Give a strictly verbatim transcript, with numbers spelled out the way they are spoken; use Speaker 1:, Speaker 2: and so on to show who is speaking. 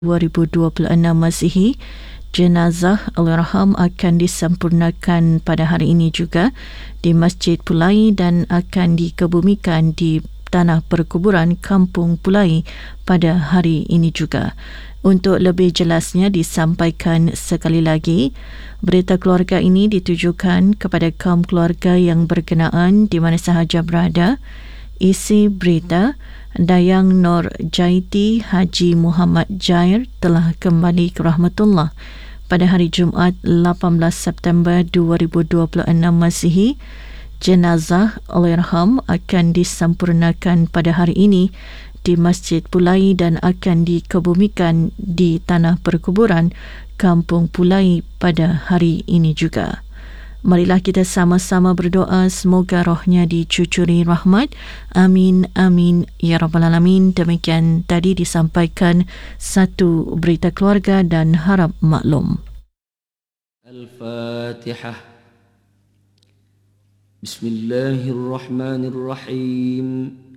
Speaker 1: dua ribu dua puluh enam Masihi. Jenazah Allahyarham akan disempurnakan pada hari ini juga di Masjid Pulai dan akan dikebumikan di tanah perkuburan Kampung Pulai pada hari ini juga. Untuk lebih jelasnya disampaikan sekali lagi, berita keluarga ini ditujukan kepada kaum keluarga yang berkenaan di mana sahaja berada. Isi berita, Dayang Nur Jaiti Haji Muhammad Jair telah kembali ke rahmatullah pada hari Jumaat lapan belas September dua ribu dua puluh enam Masihi. Jenazah Allahyarham akan disempurnakan pada hari ini di Masjid Pulai dan akan dikebumikan di tanah perkuburan Kampung Pulai pada hari ini juga. Marilah kita sama-sama berdoa semoga rohnya dicucuri rahmat. Amin, amin, ya Rabbal Alamin. Demikian tadi disampaikan satu berita keluarga dan harap maklum.
Speaker 2: Al-Fatihah. Bismillahirrahmanirrahim.